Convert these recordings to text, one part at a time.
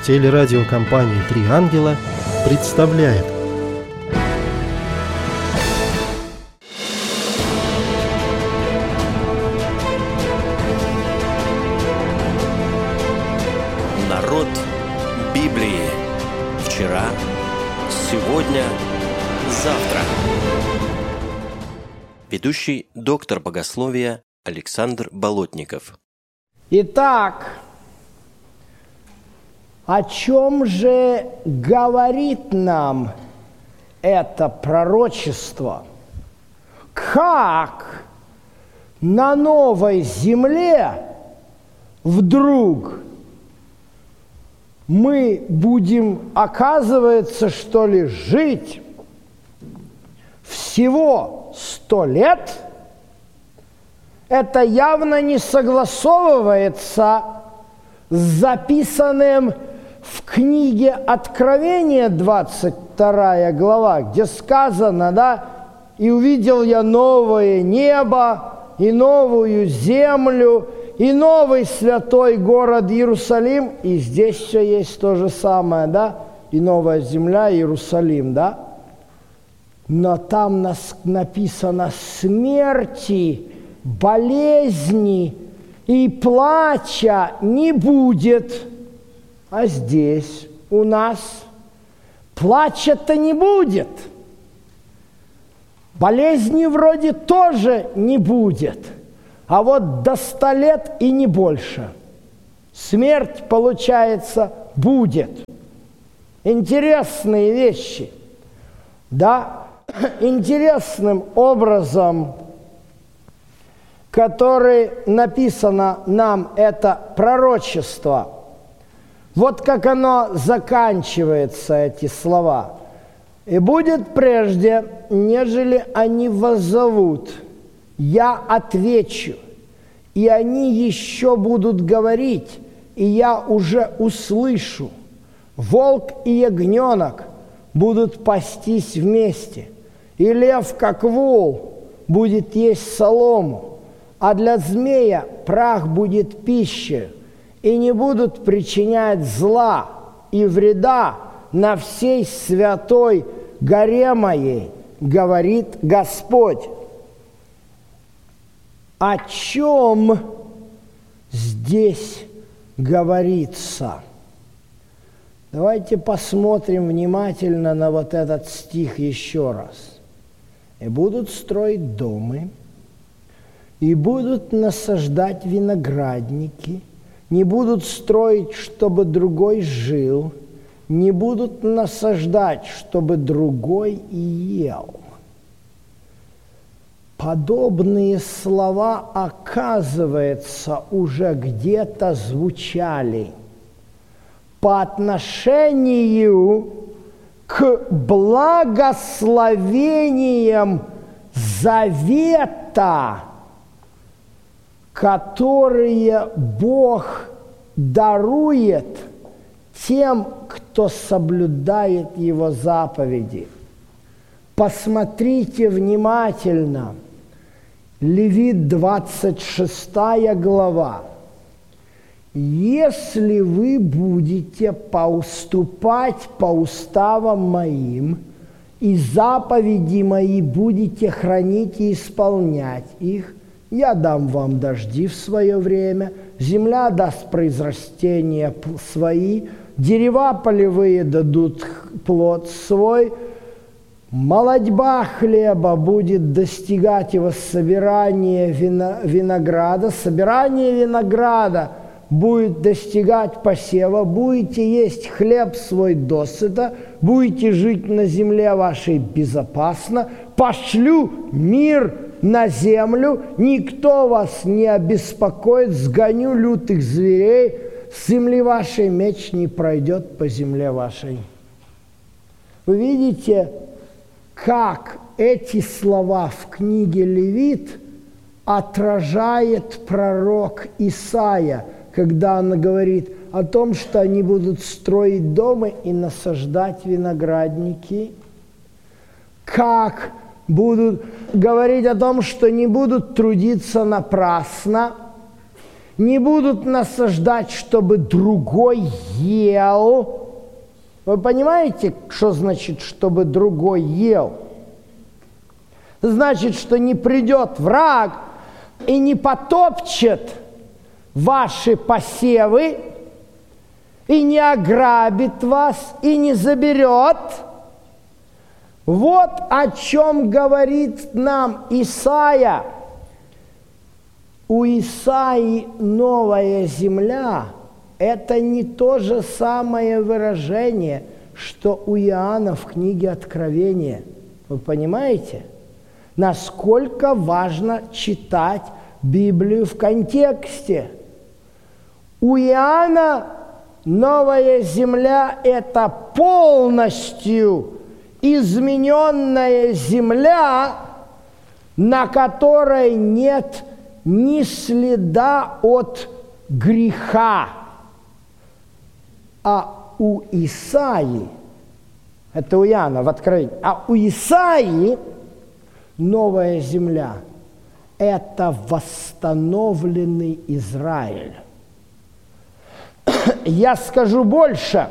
Телерадиокомпания «Три ангела» представляет. Народ Библии. Вчера, сегодня, завтра. Ведущий доктор богословия Александр Болотников. Итак, о чем же говорит нам это пророчество? Как на новой земле вдруг мы будем, оказывается, что ли, жить всего 100 лет? Это явно не согласовывается с записанным в книге Откровения, 22 глава, где сказано, «И увидел я новое небо, и новую землю, и новый святой город Иерусалим». И здесь все есть то же самое, и новая земля, Иерусалим, Но там написано: смерти, болезни и плача не будет. А здесь у нас плача-то не будет. Болезни вроде тоже не будет. А вот до 100 лет и не больше. Смерть, получается, будет. Интересные вещи. Интересным образом, который написано нам это пророчество. Вот как оно заканчивается, эти слова. «И будет прежде, нежели они воззовут, я отвечу, и они еще будут говорить, и я уже услышу. Волк и ягненок будут пастись вместе, и лев, как вол, будет есть солому, а для змея прах будет пищей, и не будут причинять зла и вреда на всей святой горе моей, говорит Господь». О чем здесь говорится? Давайте посмотрим внимательно на вот этот стих еще раз. «И будут строить дома, и будут насаждать виноградники, не будут строить, чтобы другой жил, не будут насаждать, чтобы другой ел». Подобные слова, оказывается, уже где-то звучали по отношению к благословениям завета, которые Бог дарует тем, кто соблюдает Его заповеди. Посмотрите внимательно. Левит, 26 глава. «Если вы будете поступать по уставам моим, и заповеди мои будете хранить и исполнять их, я дам вам дожди в свое время, земля даст произрастения свои, дерева полевые дадут плод свой, молодьба хлеба будет достигать его собирание винограда, собирание винограда будет достигать посева, будете есть хлеб свой досыта, будете жить на земле вашей безопасно, пошлю мир на землю, никто вас не обеспокоит, сгоню лютых зверей, с земли вашей меч не пройдет по земле вашей». Вы видите, как эти слова в книге Левит отражает пророк Исаия, когда он говорит о том, что они будут строить дома и насаждать виноградники, как будут говорить о том, что не будут трудиться напрасно, не будут насаждать, чтобы другой ел. Вы понимаете, что значит, чтобы другой ел? Значит, что не придет враг и не потопчет ваши посевы, и не ограбит вас, и не заберет. Вот о чем говорит нам Исаия. У Исаии новая земля – это не то же самое выражение, что у Иоанна в книге Откровения. Вы понимаете? Насколько важно читать Библию в контексте. У Иоанна новая земля – это полностью измененная земля, на которой нет ни следа от греха. А у Исаии, это у Иоанна в Откровении, а у Исаии новая земля – это восстановленный Израиль. Я скажу больше.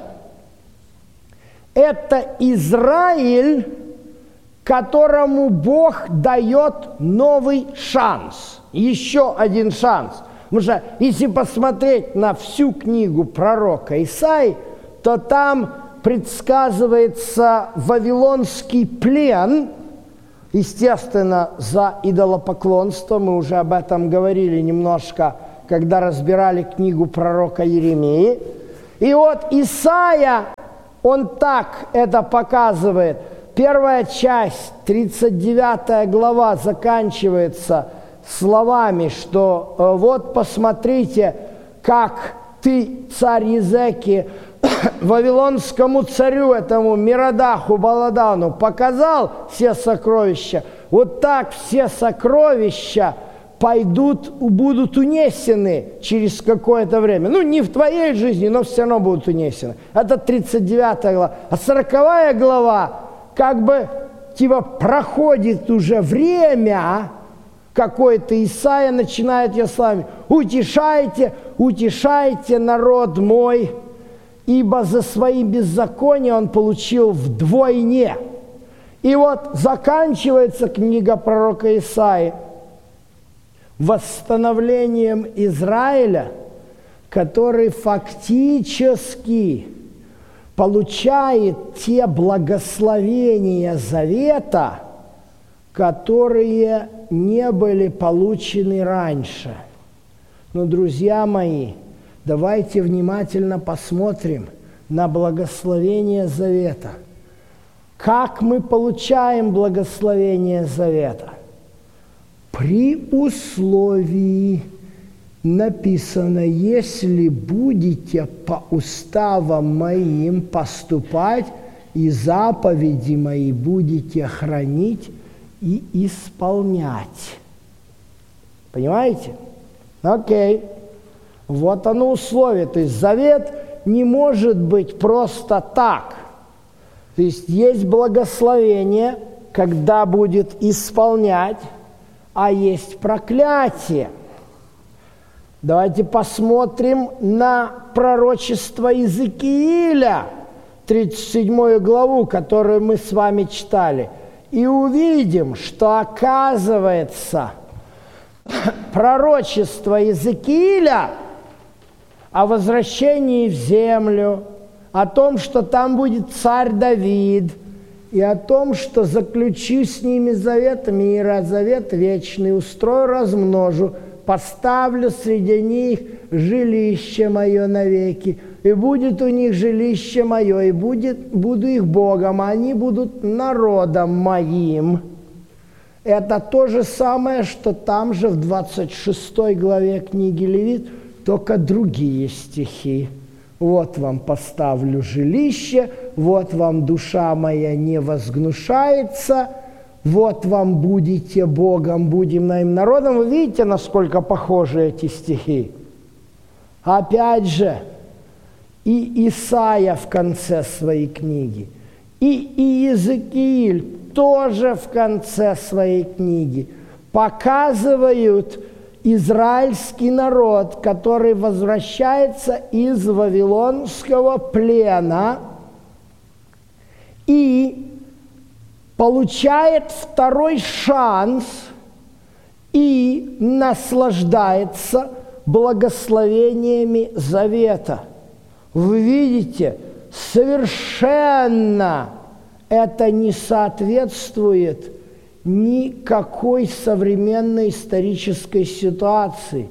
Это Израиль, которому Бог дает новый шанс. Еще один шанс. Потому что если посмотреть на всю книгу пророка Исаии, то там предсказывается вавилонский плен, естественно, за идолопоклонство. Мы уже об этом говорили немножко, когда разбирали книгу пророка Иеремии. И вот Исаия, он так это показывает. Первая часть, 39 глава, заканчивается словами, что вот посмотрите, как ты, царь Езеки, вавилонскому царю, этому Миродаху Баладану, показал все сокровища. Вот так все сокровища будут унесены через какое-то время. Ну, не в твоей жизни, но все равно будут унесены. Это 39 глава. А 40 глава, как бы, типа, проходит уже время какое-то, Исаия начинает я с вами: утешайте, утешайте народ мой, ибо за свои беззакония он получил вдвойне. И вот заканчивается книга пророка Исаии восстановлением Израиля, который фактически получает те благословения завета, которые не были получены раньше. Но, друзья мои, давайте внимательно посмотрим на благословение завета. Как мы получаем благословение завета? При условии, написано: если будете по уставам моим поступать, и заповеди мои будете хранить и исполнять. Понимаете? Окей. Вот оно условие. То есть завет не может быть просто так. То есть есть благословение, когда будет исполнять, а есть проклятие. Давайте посмотрим на пророчество Иезекииля, 37 главу, которую мы с вами читали, и увидим, что, оказывается, пророчество Иезекииля о возвращении в землю, о том, что там будет царь Давид, и о том, что заключу с ними завет мира, завет вечный, устрою, размножу, поставлю среди них жилище мое навеки, и будет у них жилище мое, и буду их Богом, а они будут народом моим. Это то же самое, что там же в 26 главе книги Левит, только другие стихи. Вот вам поставлю жилище, вот вам душа моя не возгнушается, вот вам будете Богом, будем моим народом. Вы видите, насколько похожи эти стихи? Опять же, и Исаия в конце своей книги, и Иезекииль тоже в конце своей книги показывают израильский народ, который возвращается из вавилонского плена и получает второй шанс и наслаждается благословениями завета. Вы видите, совершенно это не соответствует никакой современной исторической ситуации.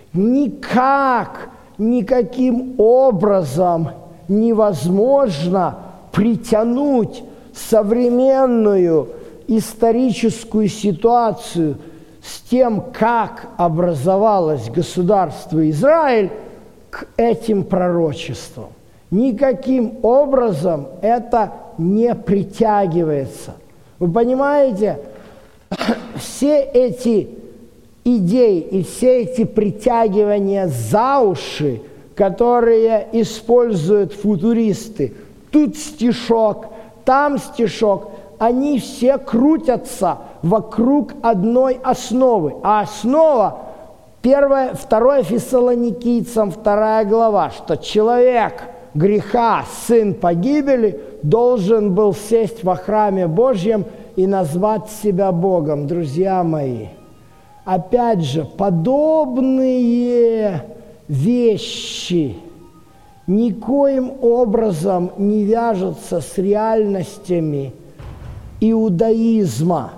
Никаким образом невозможно притянуть современную историческую ситуацию с тем, как образовалось государство Израиль, к этим пророчествам. Никаким образом это не притягивается. Вы понимаете, все эти идеи и все эти притягивания за уши, которые используют футуристы, тут стишок, там стишок, они все крутятся вокруг одной основы. А основа 2 Фессалоникийцам 2 глава, что человек греха, сын погибели, должен был сесть во храме Божьем и назвать себя Богом. Друзья мои, опять же, подобные вещи никоим образом не вяжутся с реальностями иудаизма.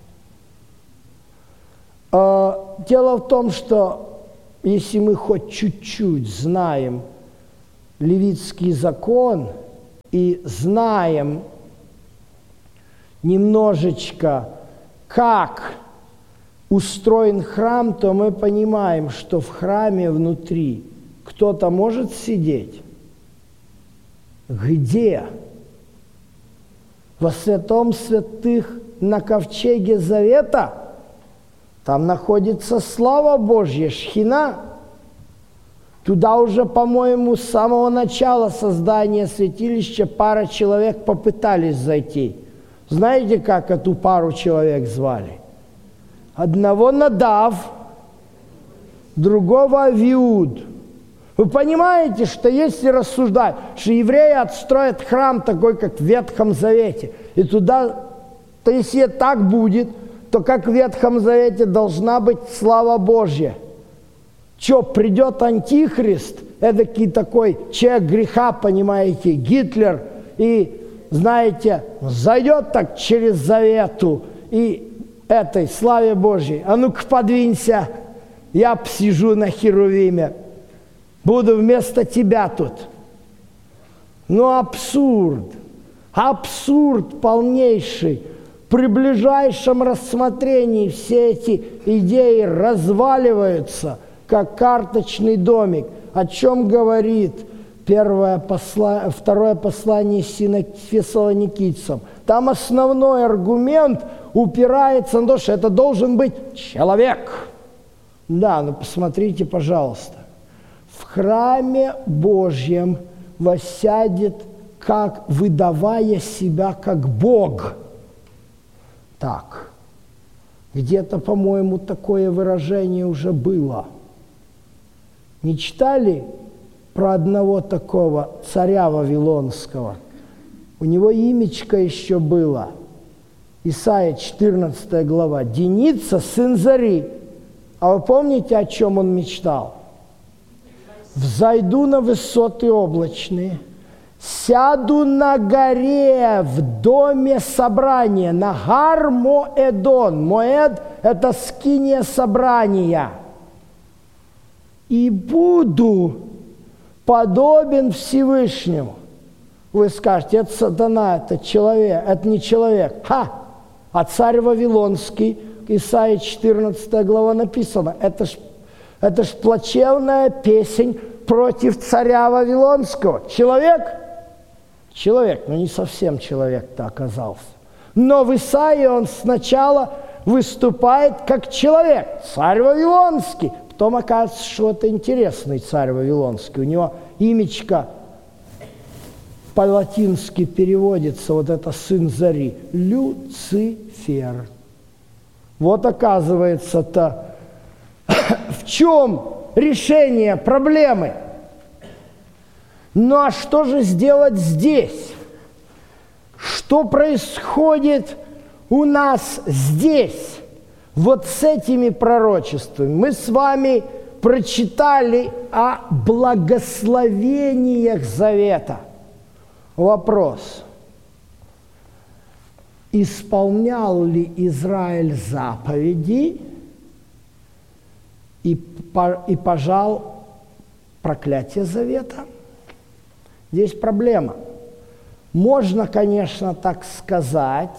Дело в том, что если мы хоть чуть-чуть знаем левитский закон и знаем немножечко, как устроен храм, то мы понимаем, что в храме внутри кто-то может сидеть. Где? Во святом святых на ковчеге завета. Там находится слава Божья, шхина. Туда уже, по-моему, с самого начала создания святилища пара человек попытались зайти. Знаете, как эту пару человек звали? Одного Надав, другого Авиуд. Вы понимаете, что если рассуждать, что евреи отстроят храм такой, как в Ветхом Завете, и туда, то если так будет, то как в Ветхом Завете должна быть слава Божья. Что, придет Антихрист, эдакий такой человек греха, понимаете, Гитлер, и, знаете, зайдет так через завету и этой славе Божьей. А ну-ка подвинься, я посижу на Херувиме, буду вместо тебя тут. Ну, абсурд полнейший. При ближайшем рассмотрении все эти идеи разваливаются, как карточный домик. О чем говорит 2 послание Фессалоникийцам? Там основной аргумент упирается на то, что это должен быть человек. Да, ну посмотрите, пожалуйста. В храме Божьем воссядет, как выдавая себя как Бог. Так, где-то, по-моему, такое выражение уже было. Не читали про одного такого царя вавилонского? У него имечко еще было. Исайя 14 глава. Деница, сын Зари. А вы помните, о чем он мечтал? «Взойду на высоты облачные, сяду на горе в доме собрания, на гар Моэдон». Моэд – это скиния собрания. «И буду подобен Всевышнему». Вы скажете, это сатана, это человек, это не человек. А царь Вавилонский, Исайя 14 глава написано, это ж плачевная песнь против царя Вавилонского. Человек? Человек, но не совсем человек-то оказался. Но в Исаии он сначала выступает как человек, царь Вавилонский. Потом оказывается, что это интересный царь Вавилонский. У него имечко по-латински переводится, вот это сын Зари, Люцифер. Вот оказывается-то чем решение проблемы? Ну а что же сделать здесь? Что происходит у нас здесь, вот с этими пророчествами? Мы с вами прочитали о благословениях завета. Вопрос. Исполнял ли Израиль заповеди и пожал проклятие завета? Здесь проблема. Можно, конечно, так сказать,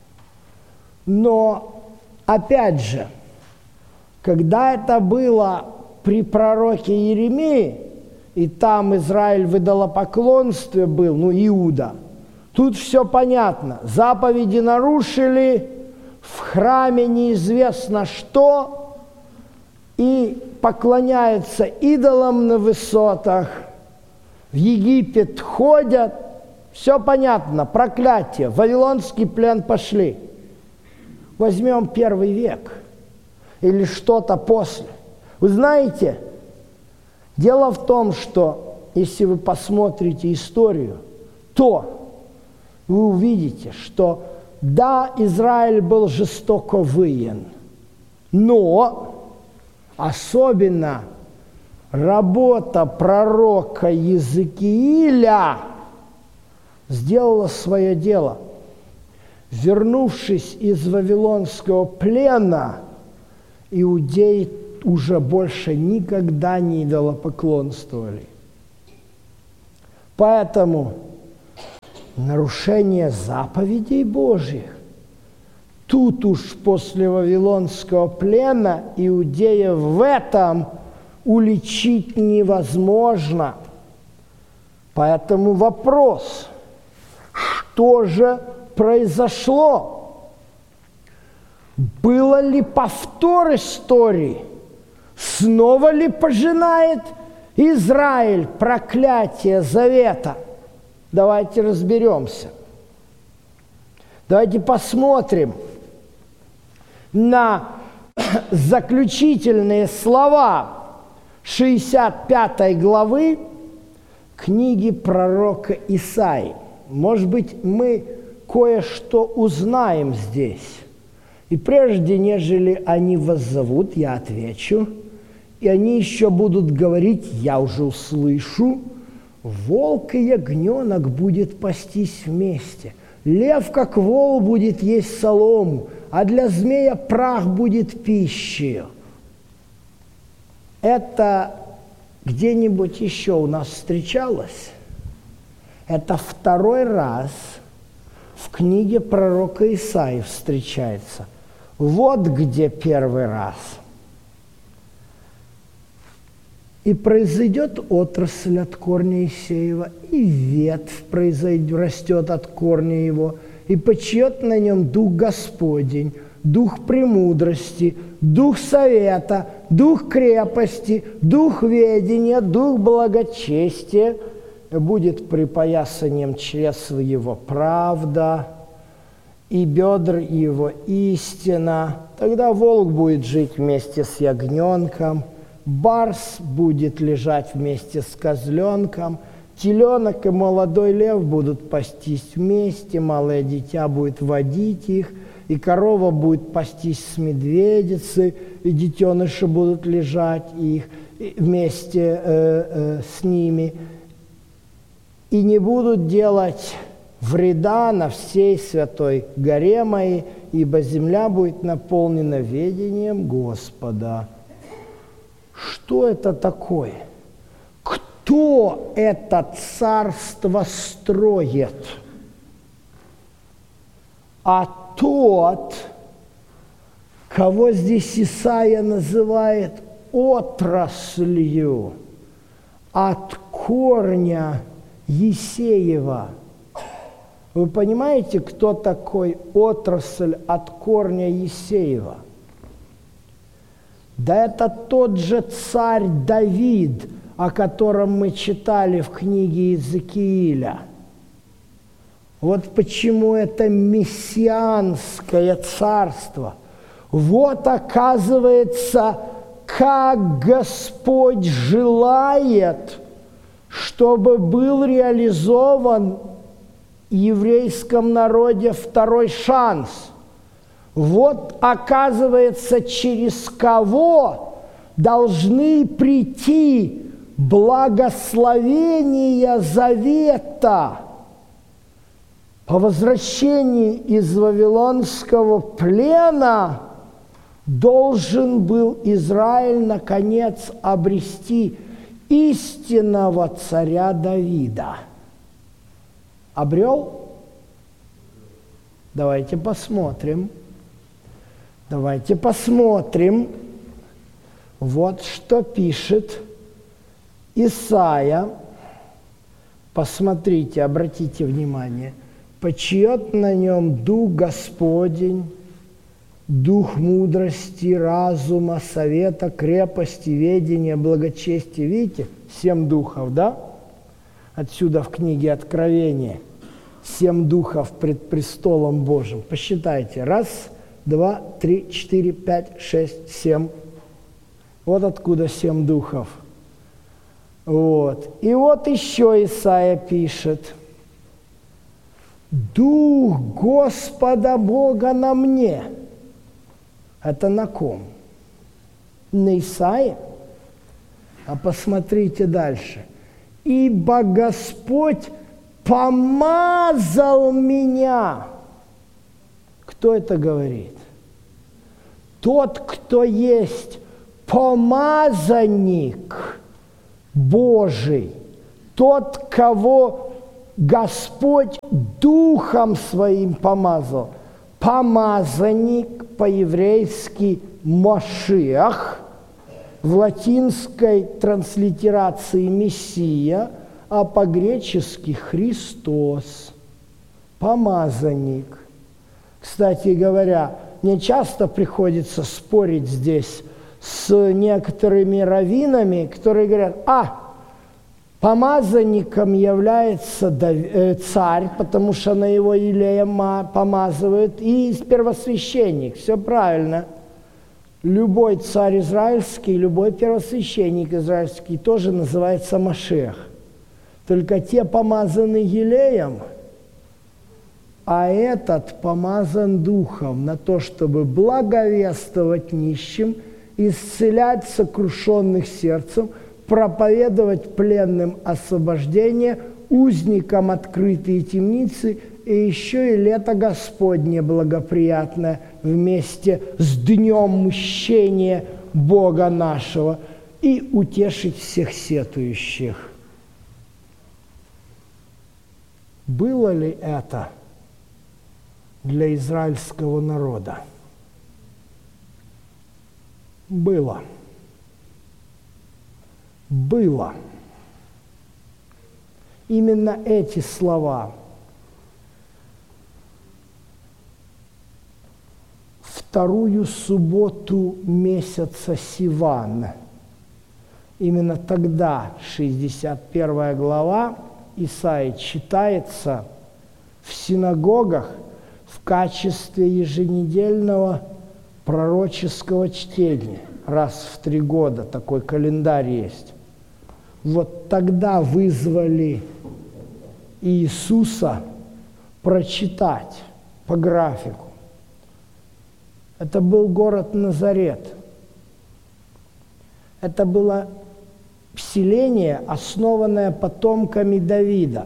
но, опять же, когда это было при пророке Иеремии, и там Израиль в идолопоклонстве был, Иуда, тут все понятно. Заповеди нарушили, в храме неизвестно что, и поклоняются идолам на высотах, в Египет ходят, все понятно, проклятие, вавилонский плен пошли. Возьмем 1 век или что-то после. Вы знаете, дело в том, что если вы посмотрите историю, то вы увидите, что да, Израиль был жестоко выен, но особенно работа пророка Иезекииля сделала свое дело. Вернувшись из вавилонского плена, иудеи уже больше никогда не идолопоклонствовали. Поэтому нарушение заповедей Божьих тут уж после вавилонского плена иудеев в этом уличить невозможно. Поэтому вопрос, что же произошло? Было ли повтор истории? Снова ли пожинает Израиль проклятие завета? Давайте разберемся. Давайте посмотрим на заключительные слова 65 главы книги пророка Исаии. Может быть, мы кое-что узнаем здесь. И прежде, нежели они вас зовут, я отвечу, и они еще будут говорить, я уже услышу, волк и ягненок будет пастись вместе, лев, как вол, будет есть солому, а для змея прах будет пищей. Это где-нибудь еще у нас встречалось? Это второй раз в книге пророка Исаии встречается. Вот где первый раз. «И произойдет отрасль от корня Иисеева, и ветвь растет от корня его, и почиет на нем Дух Господень, Дух премудрости, Дух совета, Дух крепости, Дух ведения, Дух благочестия, будет припоясанием чресл его правда, и бедр его истина. Тогда волк будет жить вместе с ягненком, барс будет лежать вместе с козленком, теленок и молодой лев будут пастись вместе, малое дитя будет водить их, и корова будет пастись с медведицей, и детеныши будут лежать их вместе с ними, и не будут делать вреда на всей святой горе моей, ибо земля будет наполнена ведением Господа». Что это такое? Кто это царство строит? А тот, кого здесь Исаия называет отраслью от корня Иисеева. Вы понимаете, кто такой отрасль от корня Иисеева? Да это тот же царь Давид, о котором мы читали в книге Иезекииля. Вот почему это мессианское царство. Вот, оказывается, как Господь желает, чтобы был реализован в еврейском народе второй шанс. Вот, оказывается, через кого должны прийти благословения завета. По возвращении из Вавилонского плена должен был Израиль, наконец, обрести истинного царя Давида. Обрел? Давайте посмотрим. Давайте посмотрим. Вот что пишет Исайя. Посмотрите, обратите внимание. «Почиет на нем Дух Господень, Дух мудрости, разума, совета, крепости, ведения, благочестия». Видите? 7 духов, да? Отсюда в книге Откровения. 7 духов пред престолом Божьим. Посчитайте. 1, 2, 3, 4, 5, 6, 7. Вот откуда 7 духов. Вот. И вот еще Исайя пишет. «Дух Господа Бога на мне». Это на ком? На Исаии? А посмотрите дальше. «Ибо Господь помазал меня». Кто это говорит? Тот, кто есть помазанник Божий, тот, кого Господь Духом Своим помазал. Помазанник по-еврейски Машиах, в латинской транслитерации Мессия, а по-гречески Христос. Помазанник. Кстати говоря, мне часто приходится спорить здесь с некоторыми раввинами, которые говорят: помазанником является царь, потому что на его елеем помазывают, и первосвященник. Все правильно. Любой царь израильский, любой первосвященник израильский тоже называется Машиах. Только те помазаны елеем, а этот помазан Духом на то, чтобы благовествовать нищим, исцелять сокрушенных сердцем, проповедовать пленным освобождение, узникам открытые темницы, и еще и лето Господне благоприятное вместе с днем мщения Бога нашего, и утешить всех сетующих. Было ли это для израильского народа? Было. Было. Именно эти слова вторую субботу месяца Сиван. Именно тогда 61 глава Исаии читается в синагогах в качестве еженедельного пророческого чтения. Раз в 3 года такой календарь есть. Вот тогда вызвали Иисуса прочитать по графику. Это был город Назарет. Это было селение, основанное потомками Давида.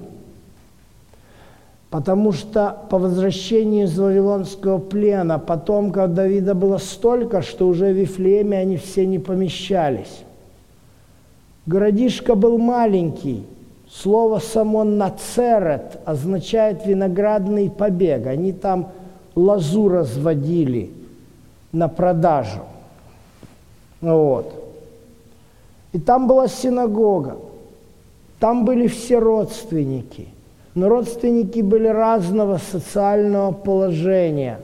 Потому что по возвращении из Вавилонского плена потомков Давида было столько, что уже в Вифлееме они все не помещались. Городишко был маленький. Слово само «нацерет» означает «виноградный побег». Они там лозу разводили на продажу. Вот. И там была синагога. Там были все родственники. Но родственники были разного социального положения.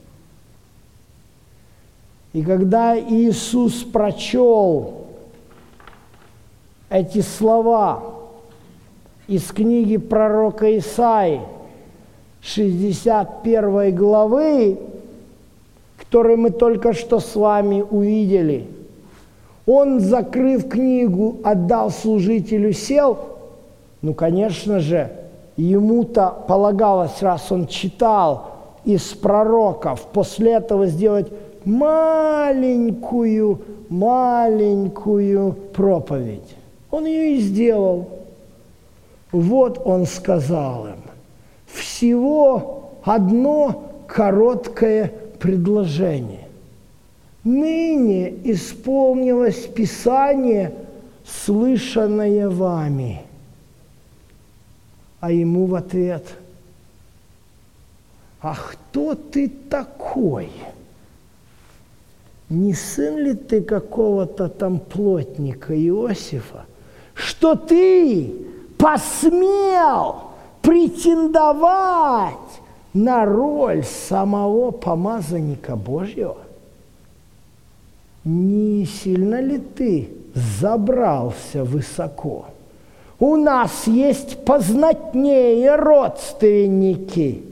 И когда Иисус прочел эти слова из книги пророка Исаии, 61 главы, которые мы только что с вами увидели, Он, закрыв книгу, отдал служителю, сел. Ну, конечно же, ему-то полагалось, раз он читал из пророков, после этого сделать маленькую проповедь. Он ее и сделал. Вот он сказал им. Всего одно короткое предложение. Ныне исполнилось Писание, слышанное вами. А ему в ответ: а кто ты такой? Не сын ли ты какого-то там плотника Иосифа, что ты посмел претендовать на роль самого помазанника Божьего? Не сильно ли ты забрался высоко? У нас есть познатнее родственники.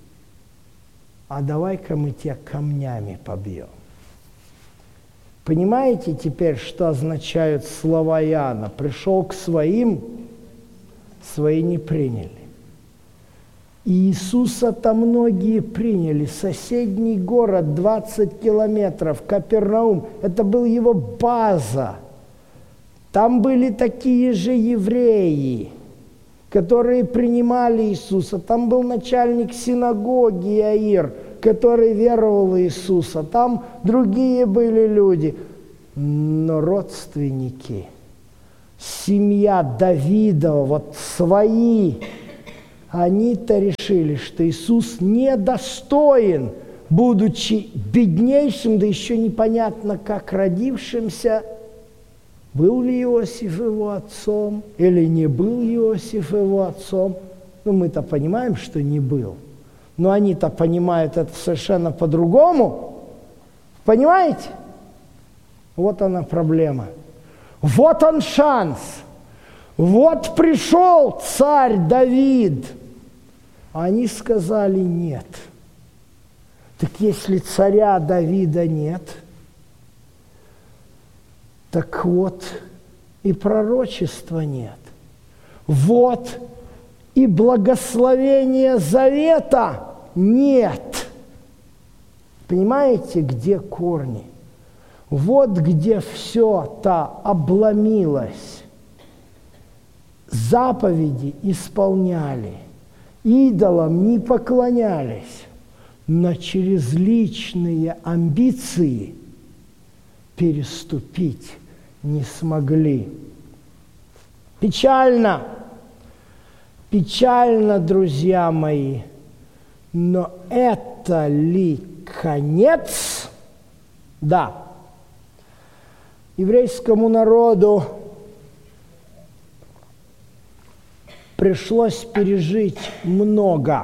А давай-ка мы тебя камнями побьем. Понимаете теперь, что означают слова Иоанна? Пришел к своим, свои не приняли. И Иисуса-то многие приняли. Соседний город, 20 километров, Капернаум, это был его база. Там были такие же евреи, которые принимали Иисуса. Там был начальник синагоги Иаир, который веровал в Иисуса. Там другие были люди. Но родственники, семья Давидова, вот свои, они-то решили, что Иисус недостоин, будучи беднейшим, да еще непонятно как родившимся. Был ли Иосиф его отцом или не был Иосиф его отцом? Ну, мы-то понимаем, что не был. Но они-то понимают это совершенно по-другому. Понимаете? Вот она проблема. Вот он шанс. Вот пришел царь Давид. А они сказали нет. Так если царя Давида нет, так вот и пророчества нет. Вот и благословения завета нет. Понимаете, где корни? Вот где все-то обломилось. Заповеди исполняли, идолам не поклонялись, но через личные амбиции переступить не смогли. Печально, печально, друзья мои, но это ли конец? Да. Еврейскому народу пришлось пережить много.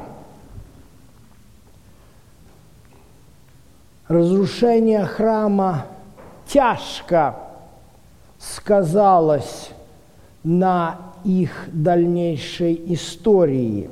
Разрушение храма тяжко сказалось на их дальнейшей истории.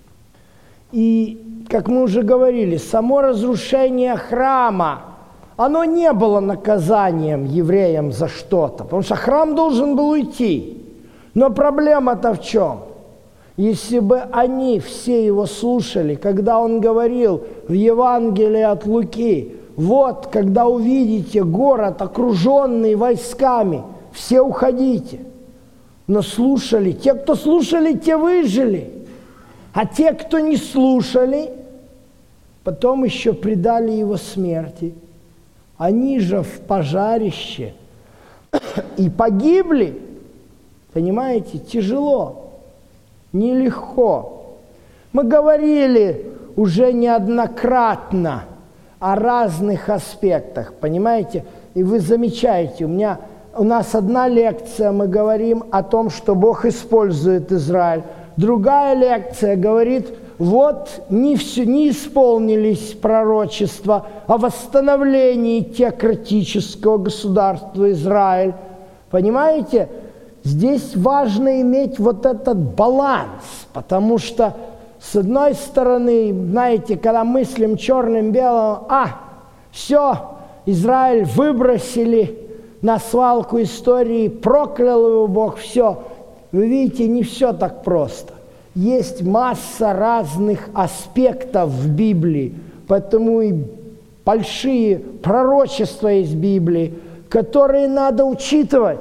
И, как мы уже говорили, само разрушение храма, оно не было наказанием евреям за что-то, потому что храм должен был уйти. Но проблема-то в чем? Если бы они все его слушали, когда он говорил в Евангелии от Луки: вот, когда увидите город, окруженный войсками, все уходите. Но слушали. Те, кто слушали, те выжили. А те, кто не слушали, потом еще предали его смерти. Они же в пожарище и погибли. Понимаете, тяжело, нелегко. Мы говорили уже неоднократно о разных аспектах, понимаете? И вы замечаете, у нас одна лекция, мы говорим о том, что Бог использует Израиль. Другая лекция говорит, вот не исполнились пророчества о восстановлении теократического государства Израиль. Понимаете? Здесь важно иметь вот этот баланс, потому что, с одной стороны, знаете, когда мыслим черным-белым, все, Израиль выбросили, на свалку истории, проклял его Бог, все. Вы видите, не все так просто. Есть масса разных аспектов в Библии, поэтому и большие пророчества из Библии, которые надо учитывать.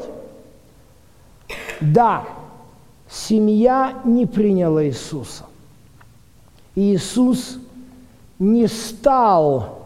Да, семья не приняла Иисуса. Иисус не стал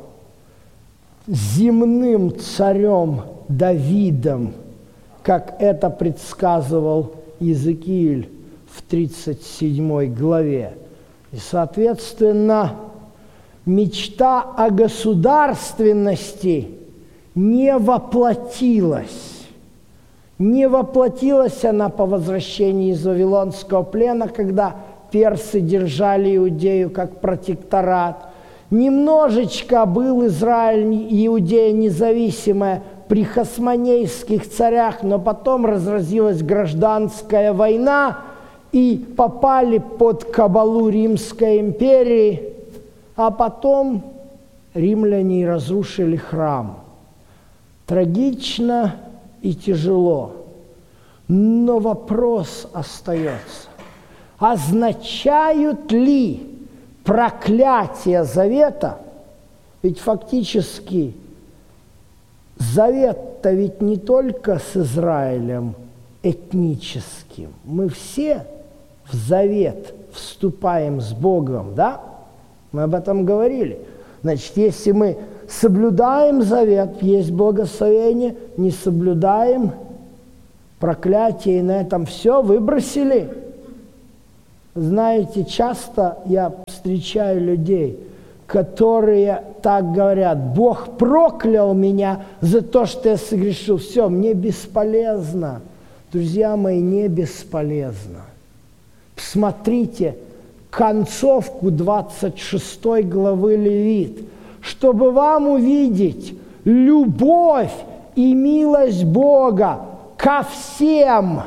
земным царем Давидом, как это предсказывал Иезекииль в 37 главе. И, соответственно, мечта о государственности не воплотилась. Не воплотилась она по возвращении из Вавилонского плена, когда персы держали Иудею как протекторат. Немножечко был Израиль, Иудея независимая при хасмонейских царях, но потом разразилась гражданская война, и попали под кабалу Римской империи, а потом римляне разрушили храм. Трагично и тяжело, но вопрос остается. Означают ли проклятие завета, ведь фактически завет-то ведь не только с Израилем этническим. Мы все в завет вступаем с Богом, да? Мы об этом говорили. Значит, если мы соблюдаем завет, есть благословение, не соблюдаем проклятие, и на этом все, выбросили. Знаете, часто я встречаю людей, которые так говорят: Бог проклял меня за то, что я согрешил. Все, мне бесполезно. Друзья мои, не бесполезно. Посмотрите концовку 26 главы Левит, чтобы вам увидеть любовь и милость Бога ко всем,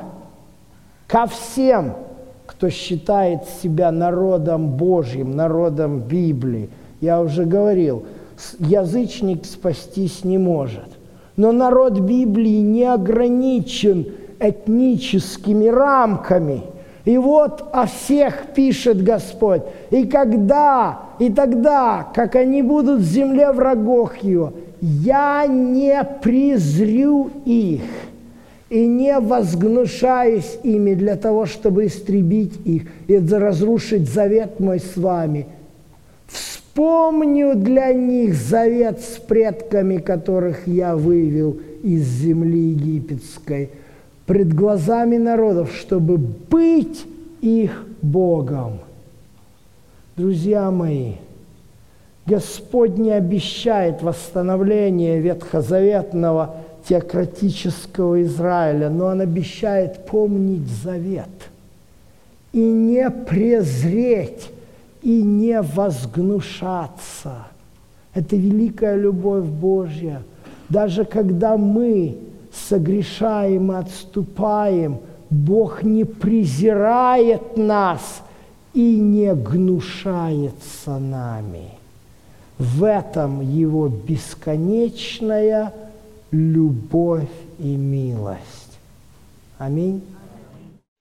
кто считает себя народом Божьим, народом Библии. Я уже говорил, язычник спастись не может. Но народ Библии не ограничен этническими рамками. И вот о всех пишет Господь. И тогда, как они будут в земле врагов его, я не презрю их и не возгнушаюсь ими для того, чтобы истребить их и разрушить завет мой с вами. Вспомню для них завет с предками, которых я вывел из земли египетской, пред глазами народов, чтобы быть их Богом. Друзья мои, Господь не обещает восстановление ветхозаветного теократического Израиля, но Он обещает помнить завет и не презреть, и не возгнушаться. Это великая любовь Божья. Даже когда мы согрешаем и отступаем, Бог не презирает нас и не гнушается нами. В этом Его бесконечная любовь и милость. Аминь.